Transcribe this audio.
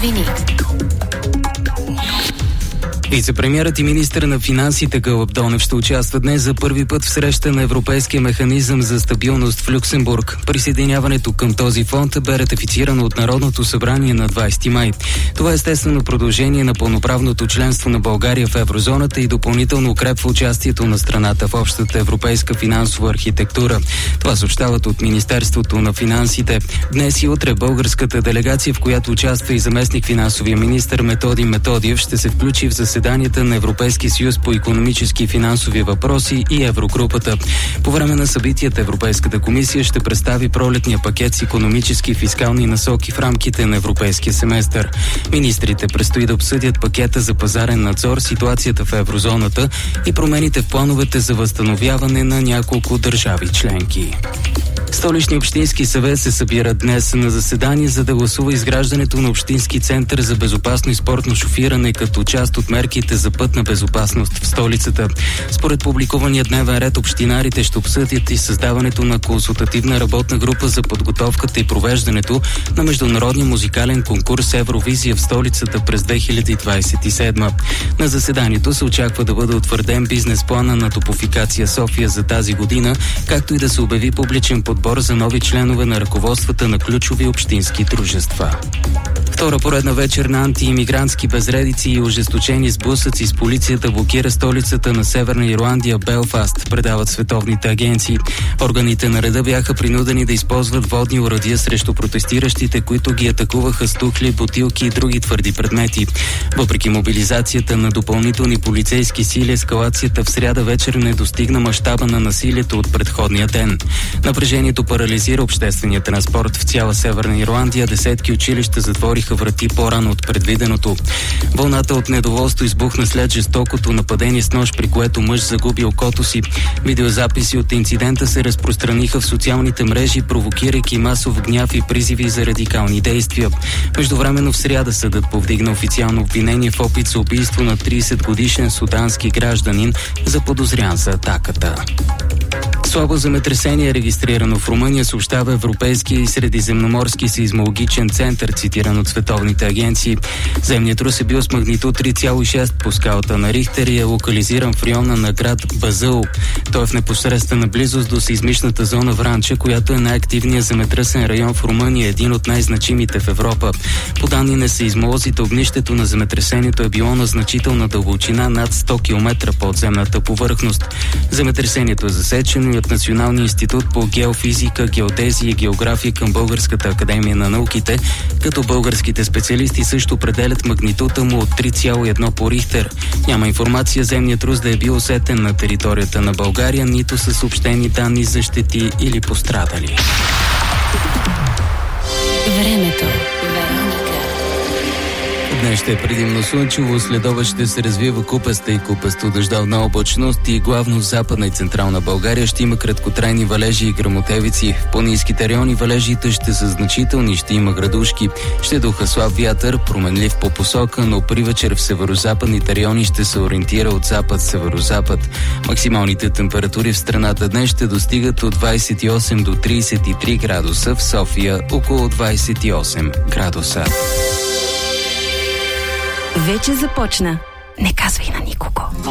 новини. Вицепремиерът и министър на финансите Гълъб Донев ще участва днес за първи път в среща на Европейския механизъм за стабилност в Люксембург. Присъединяването към този фонд бе ратифицирано от Народното събрание на 20 май. Това е естествено продължение на пълноправното членство на България в еврозоната и допълнително укрепва участието на страната в общата европейска финансова архитектура. Това съобщават от Министерството на финансите. Днес и утре българската делегация, в която участва и заместник финансовия министър Методи Методиев, ще се включи в заседанието на Европейския съюз по икономически и финансови въпроси и Еврогрупата. По време на събитията Европейската комисия ще представи пролетния пакет с икономически и фискални насоки в рамките на европейския семестър. Министрите предстои да обсъдят пакета за пазарен надзор, ситуацията в еврозоната и промените в плановете за възстановяване на няколко държави членки. Столичния общински съвет се събира днес на заседание, за да гласува изграждането на общински център за безопасно и спортно шофиране като част от мерките за пътна безопасност в столицата. Според публикувания дневен ред, общинарите ще обсъдят и създаването на консултативна работна група за подготовката и провеждането на международния музикален конкурс Евровизия в столицата през 2027. На заседанието се очаква да бъде утвърден бизнес плана на Топлофикация София за тази година, както и да се обяви публичен подбор за нови членове на ръководствата на ключови общински дружества. Втора поредна вечер на антиимигрантски безредици и ожесточени сблъсъци с полицията блокира столицата на Северна Ирландия Белфаст, предават световните агенции. Органите на реда бяха принудени да използват водни оръдия срещу протестиращите, които ги атакуваха с тухли, бутилки и други твърди предмети. Въпреки мобилизацията на допълнителни полицейски сили, ескалацията в сряда вечер не достигна мащаба на насилието от предходния ден. Напрежението парализира обществения транспорт в цяла Северна Ирландия. Десетки училища затвориха врати по-рано от предвиденото. Вълната от недоволство избухна след жестокото нападение с нож, при което мъж загуби окото си. Видеозаписи от инцидента се разпространиха в социалните мрежи, провокирайки масов гняв и призиви за радикални действия. Междувременно в сряда съдът повдигна официално обвинение в опит за убийство на 30-годишен судански гражданин, заподозрян за атаката. Слабо земетресение е регистрирано в Румъния, съобщава Европейския и средиземноморски сейзмологичен център, цитиран от световните агенции. Земният трус е бил с магнитуд 3,6 по скалата на Рихтер и е локализиран в района на град Базъл. Той е в непосредствена близост до сейзмичната зона Вранча, която е най-активният земетръсен район в Румъния, един от най-значимите в Европа. По данни на сейзмолозите, огнището на земетресението е било на значителна дълбочина над 100 км под земната повърхност. Земетресението е засечено и от Националния институт по геофизика, геодезия и география към Българската академия на науките, като българските специалисти също определят магнитуда му от 3,1 по Рихтер. Няма информация земният трус да е бил усетен на територията на България, нито са съобщени данни за щети или пострадали. Времето. Днес ще е предимно слънчево, следобед ще се развива купаста и купасто-дъждовна облачност и главно в Западна и Централна България ще има краткотрайни валежи и гръмотевици. В по-ниските райони валежите ще са значителни, ще има градушки. Ще духа слаб вятър, променлив по посока, но при вечер в северозападните райони ще се ориентира от запад-северозапад. Максималните температури в страната днес ще достигат от 28 до 33 градуса, в София около 28 градуса. Вече започна. Не казвай на никого.